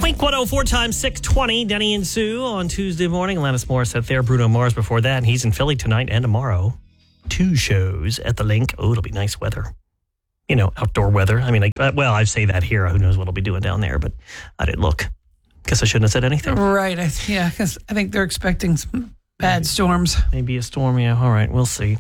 Wink 104 times 620. Denny and Sue on Tuesday morning. Alanis Morissette there. Bruno Mars before that. And he's in Philly tonight and tomorrow. 2 shows at the Link. Oh, it'll be nice weather. You know, outdoor weather. I mean, I say that here. Who knows what I'll be doing down there, but I didn't look. Guess I shouldn't have said anything. Right. Because I think they're expecting some bad storms. Maybe a storm, yeah. All right, we'll see.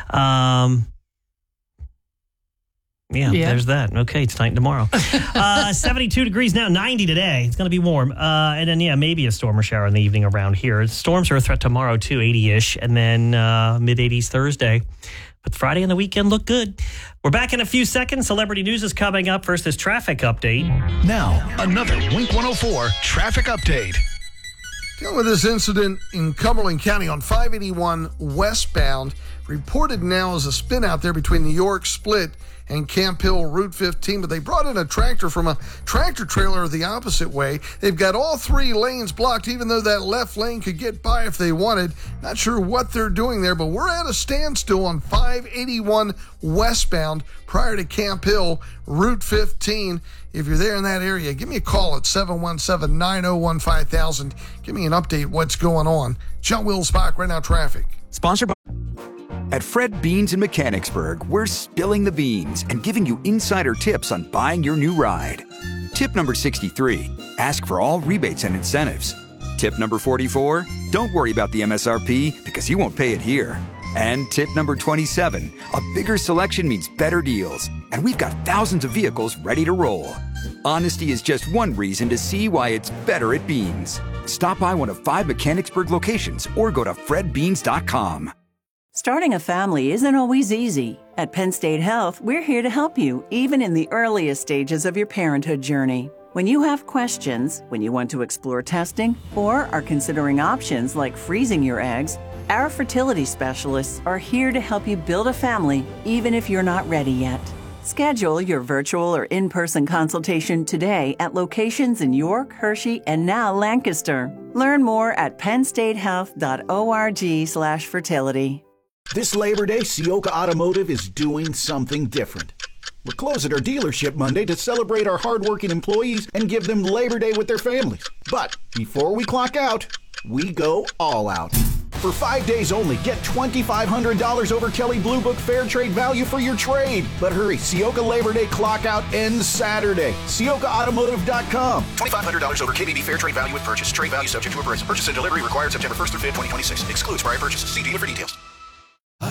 Yeah, there's that. Okay, tonight and tomorrow. 72 degrees now, 90 today. It's going to be warm. And then, maybe a storm or shower in the evening around here. Storms are a threat tomorrow, too, 80-ish. And then mid-80s Thursday. But Friday and the weekend look good. We're back in a few seconds. Celebrity news is coming up. First, this traffic update. Now, another Wink 104 traffic update. Dealing with this incident in Cumberland County on 581 westbound. Reported now as a spin out there between New York Split and Camp Hill Route 15, but they brought in a tractor from a tractor trailer the opposite way. They've got all 3 lanes blocked, even though that left lane could get by if they wanted. Not sure what they're doing there, but we're at a standstill on 581 westbound prior to Camp Hill Route 15. If you're there in that area, give me a call at 717-901-5000. Give me an update what's going on. John Wills-Bach, Right Now Traffic. Sponsored by... At Fred Beans in Mechanicsburg, we're spilling the beans and giving you insider tips on buying your new ride. Tip number 63, ask for all rebates and incentives. Tip number 44, don't worry about the MSRP because you won't pay it here. And tip number 27, a bigger selection means better deals. And we've got thousands of vehicles ready to roll. Honesty is just one reason to see why it's better at Beans. Stop by one of 5 Mechanicsburg locations or go to fredbeans.com. Starting a family isn't always easy. At Penn State Health, we're here to help you, even in the earliest stages of your parenthood journey. When you have questions, when you want to explore testing, or are considering options like freezing your eggs, our fertility specialists are here to help you build a family, even if you're not ready yet. Schedule your virtual or in-person consultation today at locations in York, Hershey, and now Lancaster. Learn more at pennstatehealth.org/fertility. This Labor Day, Ciocca Automotive is doing something different. We're closing our dealership Monday to celebrate our hardworking employees and give them Labor Day with their families. But before we clock out, we go all out. For 5 days only, get $2,500 over Kelley Blue Book Fair Trade value for your trade. But hurry, Ciocca Labor Day clock out ends Saturday. CioccaAutomotive.com. $2,500 over KBB Fair Trade value with purchase. Trade value subject to appraisal. Purchase and delivery required September 1st through 5th, 2026. Excludes prior purchases. See dealer for details.